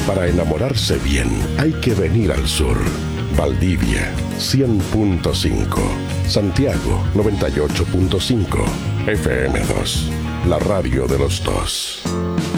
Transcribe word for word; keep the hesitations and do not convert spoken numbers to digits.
Para enamorarse bien, hay que venir al sur. Valdivia, cien punto cinco. Santiago, noventa y ocho punto cinco. F M dos, la radio de los dos.